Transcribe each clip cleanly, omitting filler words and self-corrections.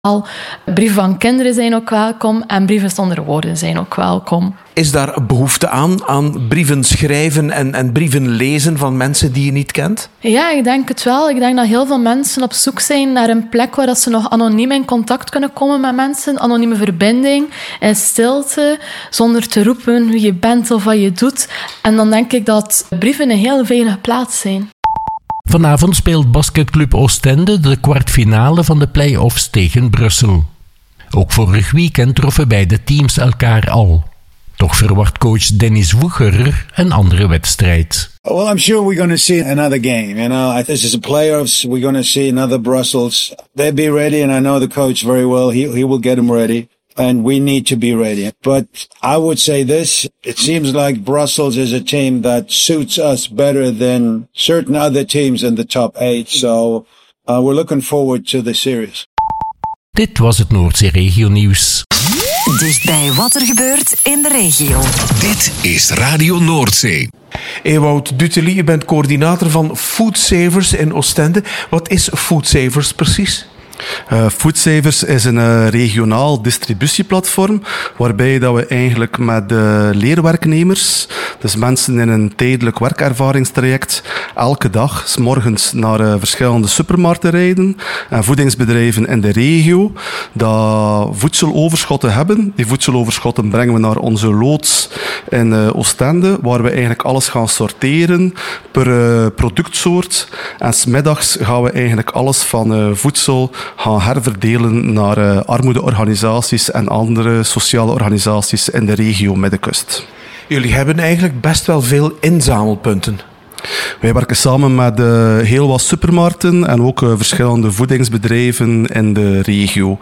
Brieven van kinderen zijn ook welkom en brieven zonder woorden zijn ook welkom. Is daar behoefte aan brieven schrijven en brieven lezen van mensen die je niet kent? Ja, ik denk het wel. Ik denk dat heel veel mensen op zoek zijn naar een plek waar ze nog anoniem in contact kunnen komen met mensen. Anonieme verbinding, in stilte, zonder te roepen wie je bent of wat je doet. En dan denk ik dat brieven een heel veilige plaats zijn. Vanavond speelt basketclub Oostende de kwartfinale van de play-offs tegen Brussel. Ook vorig weekend troffen beide teams elkaar al. Toch verwacht coach Dennis Woegerer een andere wedstrijd. Well, I'm sure we're going to see another game. This is a playoffs. We're going to see another Brussels. They'll be ready, and I know the coach very well. He will get them ready, and we need to be ready. But I would say this: it seems like Brussels is a team that suits us better than certain other teams in the top 8. So we're looking forward to the series. Dit was het Noordzee-regio-nieuws. Dichtbij wat er gebeurt in de regio. Dit is Radio Noordzee. Ewout Dutely, je bent coördinator van Foodsavers in Oostende. Wat is Foodsavers precies? Foodsavers is een regionaal distributieplatform waarbij dat we eigenlijk met leerwerknemers, dus mensen in een tijdelijk werkervaringstraject, elke dag 's morgens naar verschillende supermarkten rijden en voedingsbedrijven in de regio dat voedseloverschotten hebben. Die voedseloverschotten brengen we naar onze loods in Oostende, waar we eigenlijk alles gaan sorteren per productsoort. En 's middags gaan we eigenlijk alles van voedsel gaan herverdelen naar armoedeorganisaties en andere sociale organisaties in de regio Middenkust. Jullie hebben eigenlijk best wel veel inzamelpunten. Wij werken samen met heel wat supermarkten en ook verschillende voedingsbedrijven in de regio.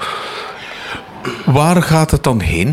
Waar gaat het dan heen?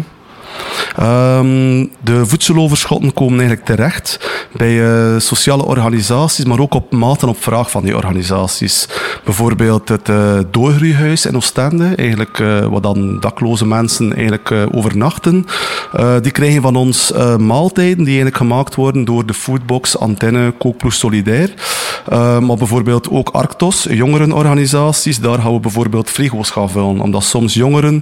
De voedseloverschotten komen eigenlijk terecht bij sociale organisaties, maar ook op maat en op vraag van die organisaties. Bijvoorbeeld het Doorgroeihuis in Oostende, eigenlijk, waar dan dakloze mensen eigenlijk, overnachten. Die krijgen van ons maaltijden die eigenlijk gemaakt worden door de Foodbox, Antenne, Kookploeg Solidair. Maar bijvoorbeeld ook Arctos, jongerenorganisaties, daar gaan we bijvoorbeeld frigo's gaan vullen. Omdat soms jongeren,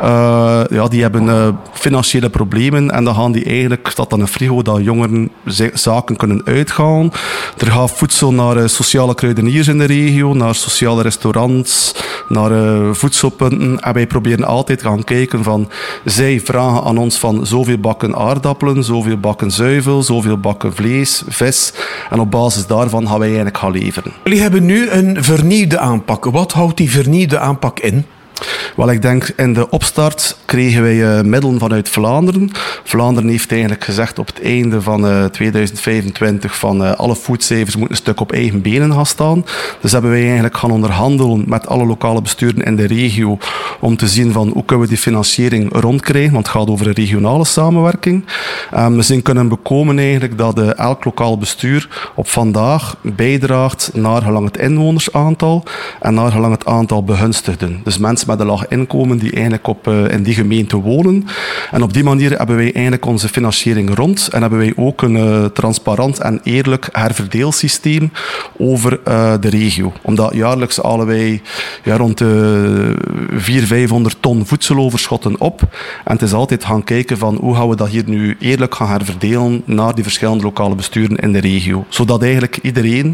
die hebben financiële problemen en dan gaan die eigenlijk, staat dan een frigo dat jongeren zaken kunnen uitgaan. Er gaat voedsel naar sociale kruideniers in de regio, naar sociale restaurants, naar voedselpunten. En wij proberen altijd te gaan kijken van, zij vragen aan ons van zoveel bakken aardappelen, zoveel bakken zuivel, zoveel bakken vlees, vis. En op basis daarvan gaan wij eigenlijk gaan leveren. Jullie hebben nu een vernieuwde aanpak. Wat houdt die vernieuwde aanpak in? Wel, ik denk in de opstart kregen wij middelen vanuit Vlaanderen. Vlaanderen heeft eigenlijk gezegd op het einde van 2025 van alle Foodsavers moeten een stuk op eigen benen gaan staan. Dus hebben wij eigenlijk gaan onderhandelen met alle lokale besturen in de regio om te zien van hoe kunnen we die financiering rondkrijgen, want het gaat over een regionale samenwerking. We zijn kunnen bekomen eigenlijk dat elk lokaal bestuur op vandaag bijdraagt naar gelang het inwonersaantal en naar gelang het aantal begunstigden. Dus mensen met een laag inkomen die eigenlijk in die gemeente wonen. En op die manier hebben wij eigenlijk onze financiering rond en hebben wij ook een transparant en eerlijk herverdeelsysteem over de regio. Omdat jaarlijks halen wij rond de 400-500 ton voedseloverschotten op. En het is altijd gaan kijken van hoe gaan we dat hier nu eerlijk gaan herverdelen naar die verschillende lokale besturen in de regio. Zodat eigenlijk iedereen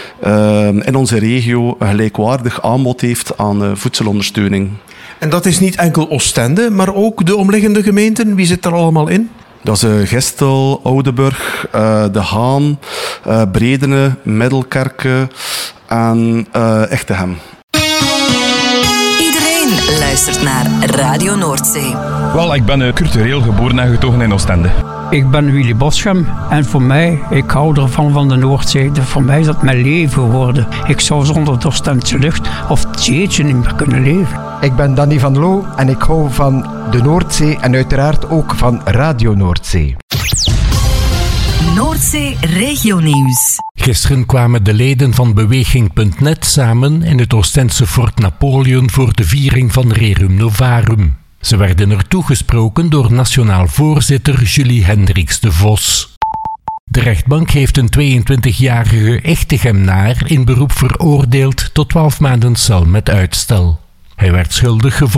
in onze regio een gelijkwaardig aanbod heeft aan voedselondersteuning. En dat is niet enkel Oostende, maar ook de omliggende gemeenten. Wie zit er allemaal in? Dat is Gestel, Oudenburg, De Haan, Bredene, Middelkerke en Echtegem. Iedereen luistert naar Radio Noordzee. Wel, ik ben cultureel geboren en getogen in Oostende. Ik ben Willy Boschem en voor mij, ik hou ervan van de Noordzee. Voor mij is dat mijn leven geworden. Ik zou zonder de Oostendse lucht of het zeetje niet meer kunnen leven. Ik ben Danny van Loo en ik hou van de Noordzee en uiteraard ook van Radio Noordzee. Noordzee Regionieuws. Gisteren kwamen de leden van Beweging.net samen in het Oostendse Fort Napoleon voor de viering van Rerum Novarum. Ze werden er toegesproken door nationaal voorzitter Julie Hendricks de Vos. De rechtbank heeft een 22-jarige Echtegemnaar in beroep veroordeeld tot 12 maanden cel met uitstel. Hij werd schuldig gevonden